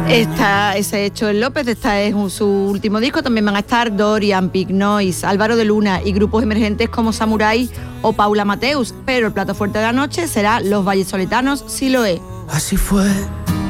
Ese hecho en López, su último disco. También van a estar Dorian, Big Noise, Álvaro de Luna y grupos emergentes como Samurai o Paula Mateus. Pero el plato fuerte de la noche será Los Vallesoletanos Siloé. Así fue